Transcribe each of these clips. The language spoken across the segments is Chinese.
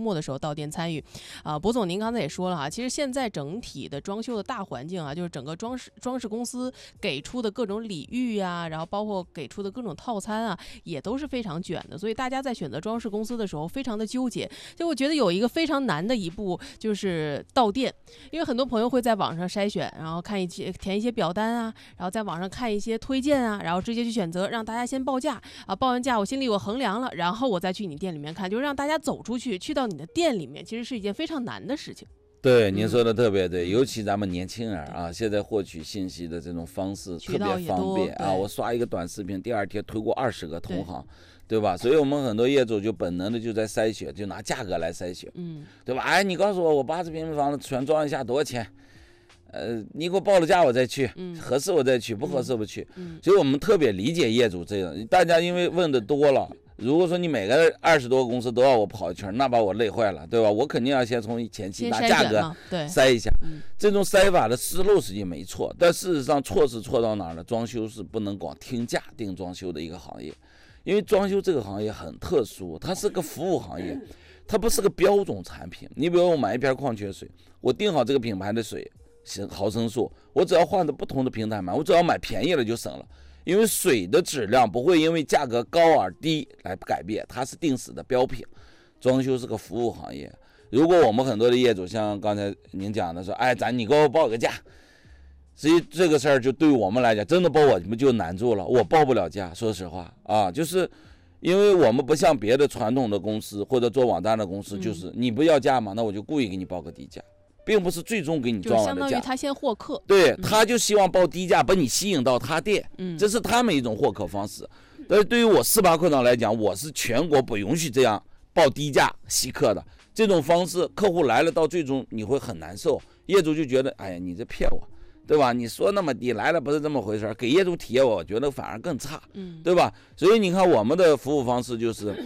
末的时候到店参与。博总您刚才也说了哈，其实现在整体的装修的大环境啊，就是整个装饰公司给出的各种礼遇呀，然后包括给出的各种套餐啊，也都是非常卷的，所以大家在选择装饰公司的时候非常的纠结。就我觉得有一个非常难的一步就是到店，因为很多朋友会在网上筛选，然后填一些表单啊，然后在网上看一些推荐啊，然后直接去选择，让大家先报价啊，报完价我心里我衡量了，然后我再去你店里面看，就是让大家走出去，去到你的店里面，其实是一件非常难的事情。 对，您说的特别对，尤其咱们年轻人啊，现在获取信息的这种方式特别方便啊，我刷一个短视频，第二天推过20个同行，对吧？所以我们很多业主就本能的就在筛选，就拿价格来筛选，对吧？哎，你告诉我80平米房子全装一下多少钱？你给我报了价我再去，合适我再去，不合适不去。所以我们特别理解业主这样，大家因为问的多了，如果说你每个20多个公司都要我跑一圈，那把我累坏了，对吧？我肯定要先从前期拿价格筛一下，这种筛法的思路实际没错，但事实上错是错到哪儿呢？装修是不能光听价定装修的一个行业，因为装修这个行业很特殊，它是个服务行业，它不是个标准产品。你比如我买一瓶矿泉水，我定好这个品牌的水毫升数，我只要换的不同的平台买，我只要买便宜了就省了。因为水的质量不会因为价格高而低来改变，它是定死的标品。装修是个服务行业，如果我们很多的业主像刚才您讲的说，哎，你给我报个价，实际这个事儿就对我们来讲，真的报我们就难住了，我报不了价，说实话啊，就是因为我们不像别的传统的公司或者做网站的公司，就是你不要价嘛，那我就故意给你报个低价。并不是最终给你装完的价， 就相当于他先获客， 对，他就希望报低价把你吸引到他店，这是他们一种获客方式。但是对于我48课堂来讲，我是全国不允许这样报低价吸客的，这种方式客户来了到最终你会很难受，业主就觉得哎呀你这骗我，对吧？你说那么低来了不是这么回事，给业主体验我觉得反而更差，对吧？所以你看我们的服务方式就是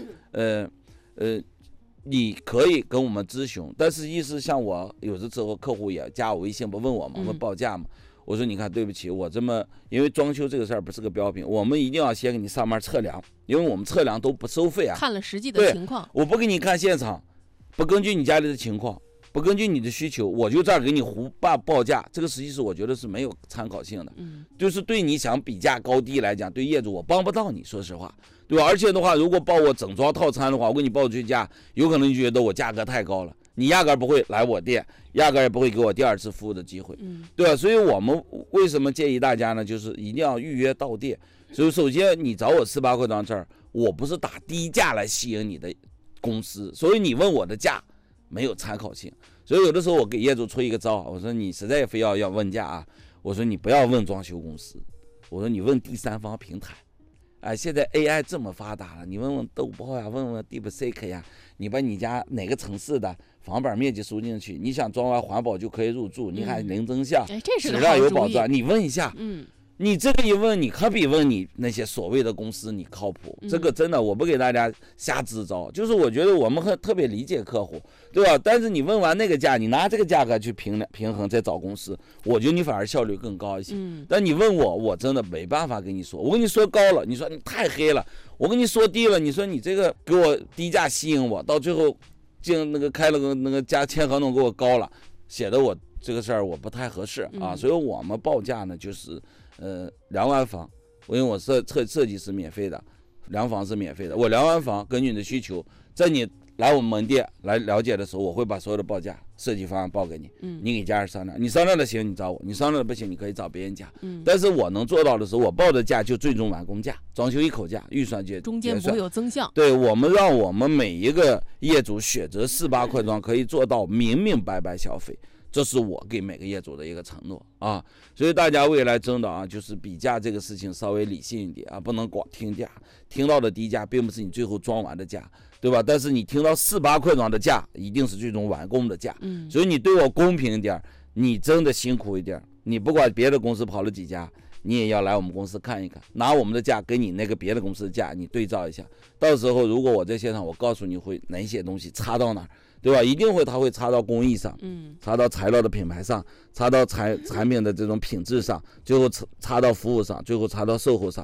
你可以跟我们咨询，但是意思像我有的时候客户也加我微信不问我嘛，问报价嘛，我说你看对不起，我这么因为装修这个事儿不是个标品，我们一定要先给你上门测量，因为我们测量都不收费啊， 看了实际的情况， 我不给你看现场，不根据你家里的情况，不根据你的需求，我就这儿给你胡报价，这个实际是我觉得是没有参考性的，就是对你想比价高低来讲，对业主我帮不到你，说实话。对吧？而且的话，如果报我整装套餐的话，我给你报追价，有可能你觉得我价格太高了，你压根儿不会来我店，压根儿也不会给我第二次服务的机会，对吧？所以我们为什么建议大家呢？就是一定要预约到店。所以首先你找我48课堂这儿，我不是打低价来吸引你的公司，所以你问我的价没有参考性。所以有的时候我给业主出一个招，我说你实在非要问价啊，我说你不要问装修公司，我说你问第三方平台。哎，现在 AI 这么发达了，你问问豆包呀，问问 DeepSeek 呀，你把你家哪个城市的房板面积输进去，你想装完环保就可以入住，你还零增项，质量有保障，你问一下，你这个一问，你可比问你那些所谓的公司你靠谱。这个真的，我不给大家瞎支招，就是我觉得我们特别理解客户，对吧？但是你问完那个价，你拿这个价格去平衡再找公司，我觉得你反而效率更高一些。但你问我真的没办法跟你说，我跟你说高了，你说你太黑了；我跟你说低了，你说你这个给我低价吸引我，到最后进那个开了个那个签合同给我高了，写的我这个事儿我不太合适啊。所以我们报价呢就是量完房，因为我设计是免费的，量房是免费的。我量完房，根据你的需求，在你来我们门店来了解的时候，我会把所有的报价、设计方案报给你。你给家人商量，你商量的行，你找我；你商量的不行，你可以找别人家。但是我能做到的是，我报的价就最终完工价，装修一口价，预算中间不会有增项。 对，我们让我们每一个业主选择48块装，可以做到明明白白消费。这是我给每个业主的一个承诺啊，所以大家未来真的啊，就是比价这个事情稍微理性一点啊，不能光听价，听到的低价并不是你最后装完的价，对吧？但是你听到48块装的价，一定是最终完工的价。所以你对我公平一点，你真的辛苦一点，你不管别的公司跑了几家，你也要来我们公司看一看，拿我们的价跟你那个别的公司的价你对照一下，到时候如果我在现场，我告诉你会哪些东西差到哪儿。对吧？一定会，它会插到工艺上，插到材料的品牌上，插到产品的这种品质上，最后插到服务上，最后插到售后上，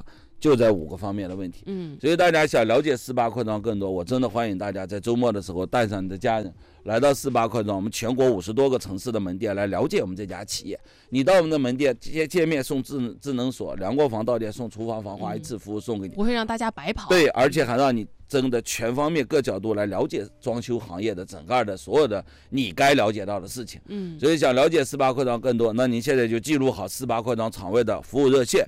就在5个方面的问题。所以大家想了解4·8扩张更多，我真的欢迎大家在周末的时候带上你的家人来到4·8扩张，我们全国50多个城市的门店来了解我们这家企业。你到我们的门店见面送智能锁，梁国防到店送厨房防滑一次服务送给你， 不会让大家白跑。 对，而且还让你真的全方面各角度来了解装修行业的整个的所有的你该了解到的事情。所以想了解4·8扩张更多，那您现在就记录好4·8扩张厂位的服务热线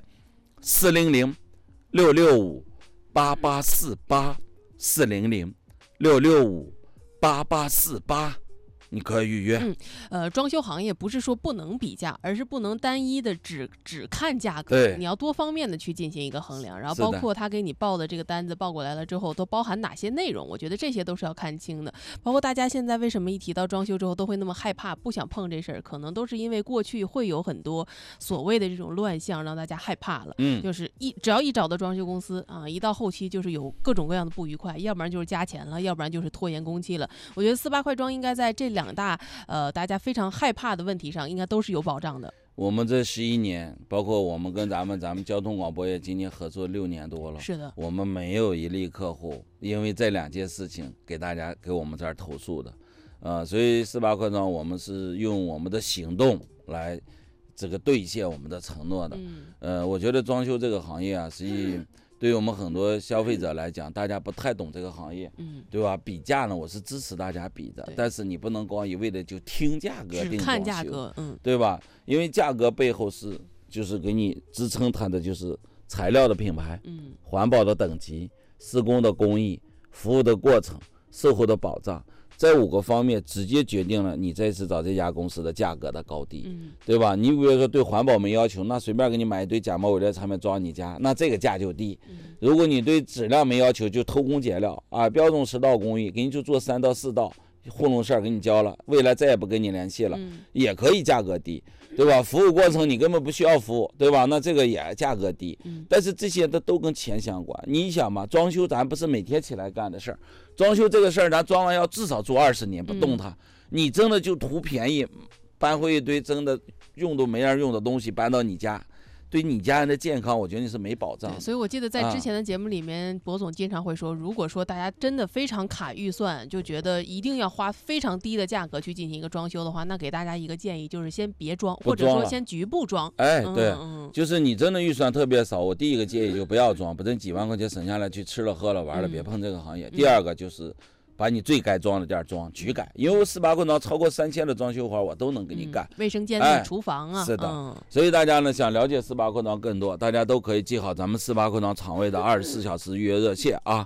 400-665-8848，400-665-8848，你可以预约。 装修行业不是说不能比价，而是不能单一的只看价格， 对， 你要多方面的去进行一个衡量，然后包括他给你报的这个单子报过来了之后都包含哪些内容，我觉得这些都是要看清的。包括大家现在为什么一提到装修之后都会那么害怕，不想碰这事儿，可能都是因为过去会有很多所谓的这种乱象让大家害怕了。就是只要一找到装修公司啊，一到后期就是有各种各样的不愉快，要不然就是加钱了，要不然就是拖延工期了。我觉得4·8扩张应该在这2大大家非常害怕的问题上应该都是有保障的。 我们这11年，包括我们跟咱们交通广播业今年合作6年多了， 是的， 我们没有一例客户因为这2件事情给我们这儿投诉的，所以4·8扩张我们是用我们的行动来这个兑现我们的承诺的。我觉得装修这个行业啊，实际对于我们很多消费者来讲，大家不太懂这个行业，对吧？比价呢，我是支持大家比的，但是你不能光一味的就听价格定装修， 只看价格， 对吧？因为价格背后就是给你支撑它的就是材料的品牌，环保的等级、施工的工艺、服务的过程、售后的保障。这5个方面直接决定了你这次找这家公司的价格的高低，对吧？你比如说对环保没要求，那随便给你买一堆假冒伪劣产品装你家，那这个价就低。如果你对质量没要求，就偷工减料啊，标准10道工艺，给你就做3到4道，糊弄事儿给你交了，未来再也不跟你联系了，也可以价格低，对吧？服务过程你根本不需要服务，对吧？那这个也价格低。但是这些都跟钱相关。你想嘛，装修咱不是每天起来干的事儿，装修这个事儿咱装完要至少做20年不动它，你真的就图便宜，搬回一堆真的用都没人用的东西搬到你家，对你家人的健康，我觉得你是没保障的。 所以我记得在之前的节目里面，博总经常会说，如果说大家真的非常卡预算，就觉得一定要花非常低的价格去进行一个装修的话，那给大家一个建议，就是先别装，或者说先局部装。 对，就是你真的预算特别少，我第一个建议就不要装，不等几万块钱省下来去吃了喝了玩了，别碰这个行业。第二个就是把你最该装的店装，局改，因为4·8扩张超过3000的装修活我都能给你干， 卫生间、厨房啊， 是的。所以大家呢想了解4·8扩张更多，大家都可以记好咱们4·8扩张厂位的24小时预约热线啊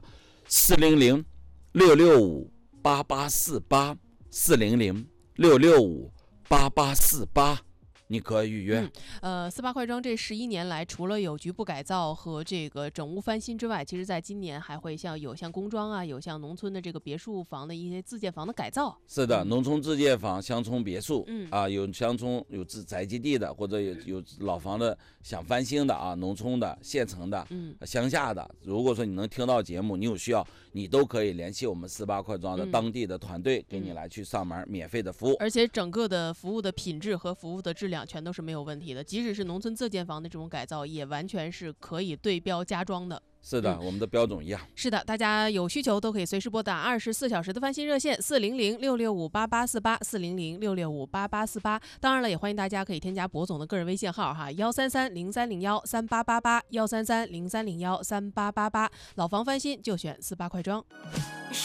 ，400-665-8848，400-665-8848，你可以预约。 4·8扩张这11年来，除了有局部改造和这个整屋翻新之外，其实在今年还会有像工装啊，有像农村的这个别墅房的一些自建房的改造。 是的，农村自建房、乡村别墅，有乡村有宅基地的，或者有老房的想翻新的啊，农村的、县城的、乡下的。如果说你能听到节目，你有需要，你都可以联系我们4·8扩张的当地的团队，给你来去上门免费的服务。 而且整个的服务的品质和服务的质量全都是没有问题的，即使是农村自建房的这种改造，也完全是可以对标家装的。 是的，我们的标准一样。 是的，大家有需求都可以随时拨打24小时的翻新热线400-665-8848，400-665-8848。当然了，也欢迎大家可以添加博总的个人微信号哈，133-0301-3888，133-0301-3888。老房翻新就选4·8扩张。